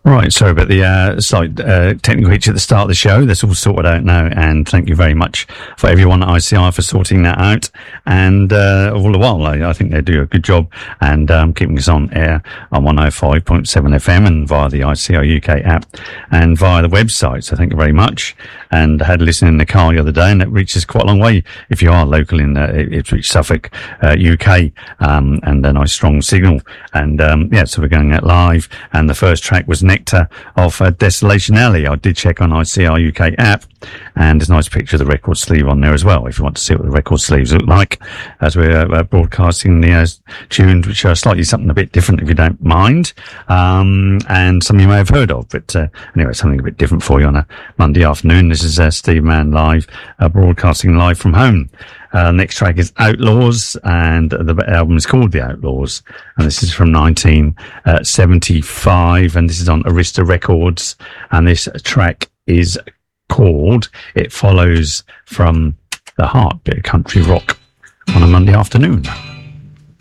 Right, sorry about the slight technical glitch at the start of the show. That's all sorted out now, and thank you very much for everyone at ICI for sorting that out. And all the while, I think they do a good job and keeping us on air on 105.7 FM and via the ICI UK app and via the website. So thank you very much. And I had a listen in the car the other day, and it reaches quite a long way if you are local in Ipswich, Suffolk, UK, and a nice strong signal. And yeah, so we're going out live, and the first track was Nectar of Desolation Alley. I did check on ICI UK app, and there's a nice picture of the record sleeve on there as well, if you want to see what the record sleeves look like as we're broadcasting the tunes, which are slightly something a bit different, if you don't mind, and some you may have heard of, but anyway, something a bit different for you on a Monday afternoon. This is Steve Mann live, broadcasting live from home. Next track is Outlaws, and the album is called The Outlaws, and this is from 1975, and this is on Arista Records, and this track is called It Follows from the Heart, bit of country rock on a Monday afternoon.